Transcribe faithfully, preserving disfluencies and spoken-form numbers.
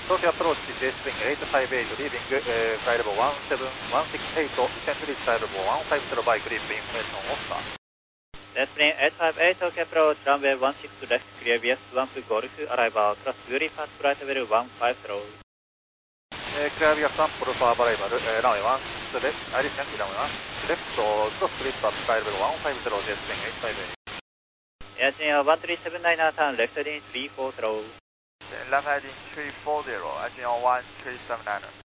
Tokyo approach, J swing eight five eight, leaving uh, flight level one seven one six eight, descent reach flight level one five zero by grip information offer. Jet spring eight five eight, Tokyo approach, runway one six left, clear V S one to Golf, arrival, cross Yuri pass flight level one five zero. Uh, clear V S one for arrival, uh, runway one six left, I descent runway one six left, cross grip pass flight level one five zero, Jet swing eight five eight. Air China one three seven nine, turn left heading three four zero. Left heading three four zero, Air China one three seven nine.